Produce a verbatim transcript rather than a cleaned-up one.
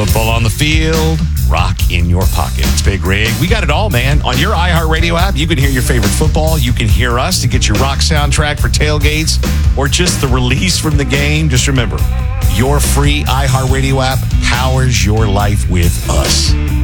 Football on the field, rock in your pocket. It's Big Rig. We got it all, man. On your iHeartRadio app, you can hear your favorite football. You can hear us to get your rock soundtrack for tailgates or just the release from the game. Just remember, your free iHeartRadio app powers your life with us.